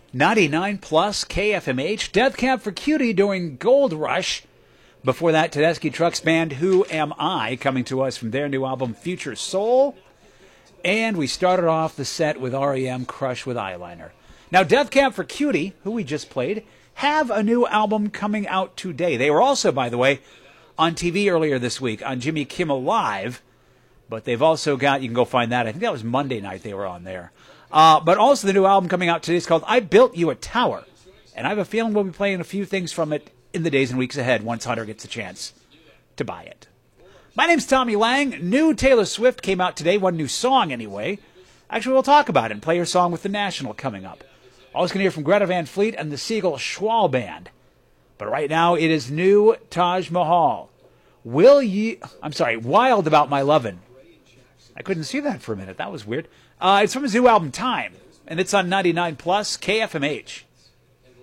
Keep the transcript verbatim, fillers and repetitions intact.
ninety-nine plus K F M H, Death Cab for Cutie doing Gold Rush. Before that, Tedeschi Trucks Band, Who Am I, coming to us from their new album, Future Soul. And we started off the set with R E M, Crush with Eyeliner. Now, Death Cab for Cutie, who we just played, have a new album coming out today. They were also, by the way, on T V earlier this week on Jimmy Kimmel Live. But they've also got, you can go find that. I think that was Monday night they were on there. Uh, but also the new album coming out today is called I Built You a Tower. And I have a feeling we'll be playing a few things from it in the days and weeks ahead once Hunter gets a chance to buy it. My name's Tommy Lang. New Taylor Swift came out today, one new song anyway. Actually, we'll talk about it and play her song with The National coming up. Also going to hear from Greta Van Fleet and the Siegel Schwal Band. But right now it is new Taj Mahal. Will ye, I'm sorry, Wild About My Lovin'. I couldn't see that for a minute. That was weird. Uh, it's from his new album, Time, and it's on ninety-nine plus K F M H.